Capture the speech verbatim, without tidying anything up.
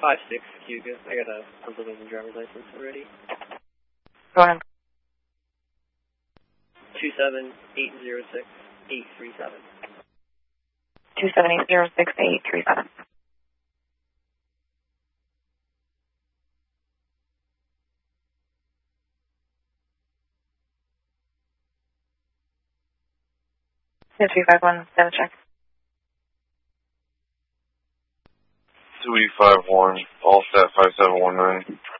five six Hugo. I got a Pennsylvania driver's license already. Go ahead. two seven eight zero six eight three seven. two seven eight zero six eight three seven. three five one, status check. two eight five one, all stat five seven one nine.